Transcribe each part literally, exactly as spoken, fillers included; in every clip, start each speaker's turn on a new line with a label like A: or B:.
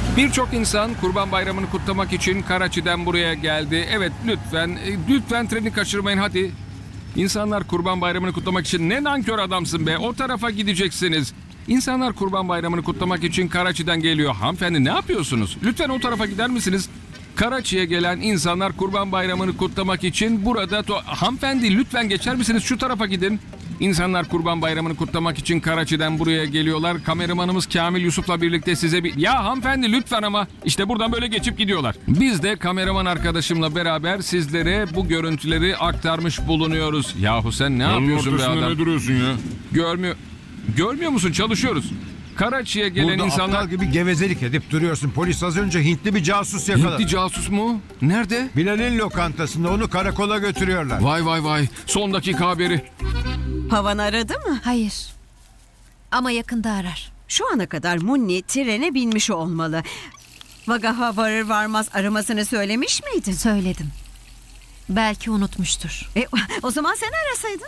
A: Birçok insan Kurban Bayramı'nı kutlamak için Karaçi'den buraya geldi. Evet, lütfen, e, lütfen treni kaçırmayın hadi. İnsanlar Kurban Bayramı'nı kutlamak için ne nankör adamsın be, o tarafa gideceksiniz. İnsanlar Kurban Bayramı'nı kutlamak için Karaçi'den geliyor. Hanımefendi ne yapıyorsunuz? Lütfen o tarafa gider misiniz? Karaçi'ye gelen insanlar Kurban Bayramı'nı kutlamak için burada... To- Hanımefendi lütfen geçer misiniz? Şu tarafa gidin. İnsanlar Kurban Bayramı'nı kutlamak için Karaçi'den buraya geliyorlar. Kameramanımız Kamil Yusuf'la birlikte size bir... Ya hanımefendi lütfen ama. İşte buradan böyle geçip gidiyorlar. Biz de kameraman arkadaşımla beraber sizlere bu görüntüleri aktarmış bulunuyoruz. Yahu sen ne yapıyorsun be adam?
B: Ne duruyorsun ya?
A: Görmüyor... Görmüyor musun? Çalışıyoruz. Karaçi'ye gelen
C: Burada
A: insanlar...
C: aptal gibi gevezelik edip duruyorsun. Polis az önce Hintli bir casus yakaladı.
A: Hintli casus mu? Nerede?
C: Bilal'in lokantasında, onu karakola götürüyorlar.
A: Vay vay vay. Son dakika haberi.
D: Havan aradı mı?
E: Hayır. Ama yakında arar.
D: Şu ana kadar Munni trene binmiş olmalı. Vagaha varır varmaz aramasını söylemiş miydin?
E: Söyledim. Belki unutmuştur.
D: E, o zaman sen arasaydın.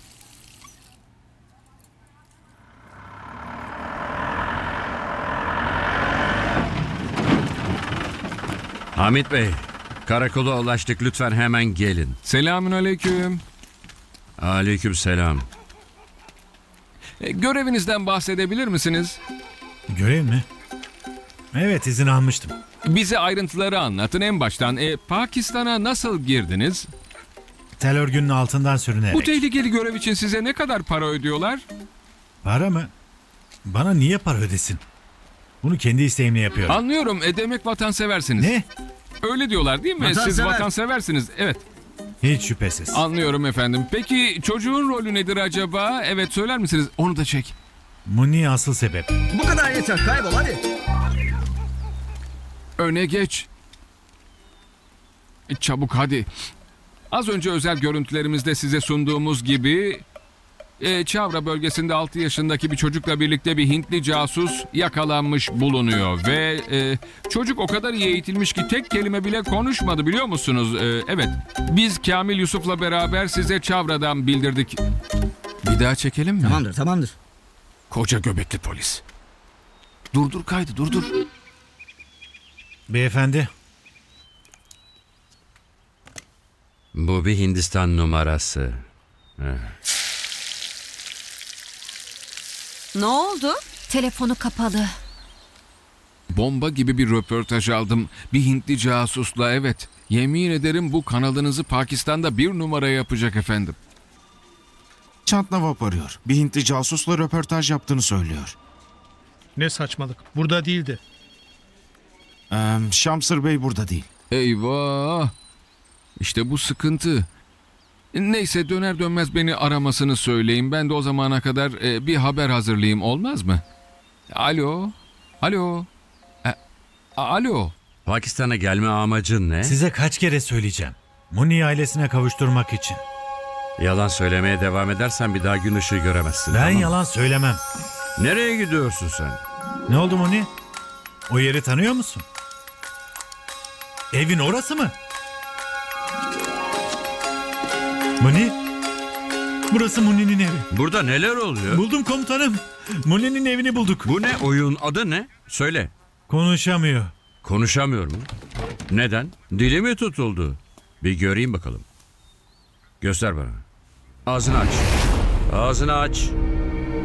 F: Hamit Bey, karakola ulaştık, lütfen hemen gelin.
A: Selamünaleyküm.
F: Aleyküm selam.
A: E, görevinizden bahsedebilir misiniz?
G: Görev mi? Evet, izin almıştım.
A: Bize ayrıntıları anlatın en baştan. E, Pakistan'a nasıl girdiniz?
G: Tel örgünün altından sürünerek.
A: Bu tehlikeli görev için size ne kadar para ödüyorlar?
G: Para mı? Bana niye para ödesin? Bunu kendi isteğimle yapıyorum.
A: Anlıyorum. E, demek vatanseversiniz.
G: Ne?
A: Öyle diyorlar değil mi? Siz
F: Vatansever.
A: vatanseversiniz. Evet.
G: Hiç şüphesiz.
A: Anlıyorum efendim. Peki çocuğun rolü nedir acaba? Evet, söyler misiniz? Onu da çek.
G: Muni asıl sebep.
H: Bu kadar yeter, kaybol hadi.
A: Öne geç. E, Çabuk hadi. Az önce özel görüntülerimizde size sunduğumuz gibi... E, Çavra bölgesinde altı yaşındaki bir çocukla birlikte bir Hintli casus yakalanmış bulunuyor. Ve e, çocuk o kadar iyi eğitilmiş ki tek kelime bile konuşmadı, biliyor musunuz? E, evet, biz Kamil Yusuf'la beraber size Çavra'dan bildirdik. Bir daha çekelim mi?
H: Tamamdır, tamamdır.
A: Koca göbekli polis. Durdur kaydı, durdur.
G: Beyefendi,
F: Bu bir Hindistan numarası.
D: Ne oldu?
E: Telefonu kapalı.
A: Bomba gibi bir röportaj aldım. Bir Hintli casusla, evet. Yemin ederim bu kanalınızı Pakistan'da bir numara yapacak efendim.
I: Çantnavap arıyor. Bir Hintli casusla röportaj yaptığını söylüyor.
J: Ne saçmalık. Burada değildi.
I: Ee, Şamsır Bey burada değil.
A: Eyvah! İşte bu sıkıntı. Neyse, döner dönmez beni aramasını söyleyin. Ben de o zamana kadar e, bir haber hazırlayayım, olmaz mı? Alo? Alo? E, alo?
F: Pakistan'a gelme amacın ne?
G: size kaç kere söyleyeceğim. Muni'yi ailesine kavuşturmak için.
F: Yalan söylemeye devam edersen bir daha gün ışığı göremezsin.
G: Ben
F: tamam mı?
G: yalan söylemem.
F: Nereye gidiyorsun sen?
G: Ne oldu Muni? O yeri tanıyor musun? Evin orası mı? Muni? Burası Muni'nin evi.
F: Burada neler oluyor?
G: Buldum komutanım. Muni'nin evini bulduk.
F: Bu ne oyun, adı ne? Söyle.
G: Konuşamıyor.
F: Konuşamıyor mu? Neden? Dili mi tutuldu? Bir göreyim bakalım. Göster bana. Ağzını aç. Ağzını aç.